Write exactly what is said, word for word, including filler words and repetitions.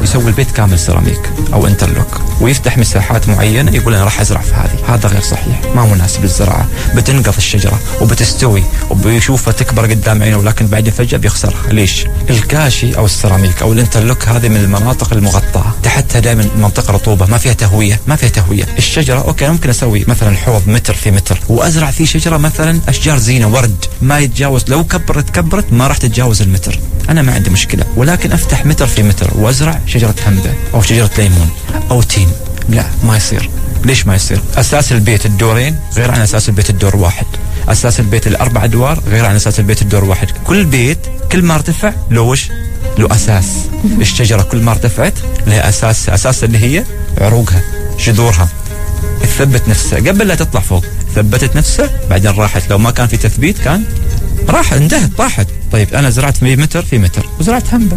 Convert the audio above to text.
يسوي البيت كامل سيراميك او انترلوك ويفتح مساحات معينه يقول انا راح ازرع في هذه، هذا غير صحيح، ما مناسب للزراعه، بتنقض الشجره وبتستوي وبيشوفها تكبر قدام عينه ولكن بعدين فجاه بيخسرها. ليش؟ الكاشي او السيراميك او الانترلوك هذه من المناطق المغطاه، تحتها دائما منطقه رطوبه، ما فيها تهويه، ما فيها تهويه. الشجره اوكي ممكن اسوي مثلا حوض متر في متر وازرع فيه شجره مثلا اشجار زينه ورد ما يتجاوز، لو كبرت كبرت ما راح تتجاوز المتر، انا ما عندي مشكله، ولكن افتح متر في متر وازرع شجره هنبه او شجره ليمون او تين، لا ما يصير. ليش ما يصير؟ اساس البيت الدورين غير عن اساس البيت الدور واحد، اساس البيت الاربع ادوار غير عن اساس البيت الدور واحد. كل بيت كل ما ارتفع له وش؟ له اساس. الشجره كل ما ارتفعت لها اساس، اساس اللي هي عروقها جذورها، تثبت نفسها قبل لا تطلع فوق، ثبتت نفسها بعدين راحت. لو ما كان في تثبيت كان راح انتهت طاحت. طيب انا زرعت متر في متر وزرعت هنبه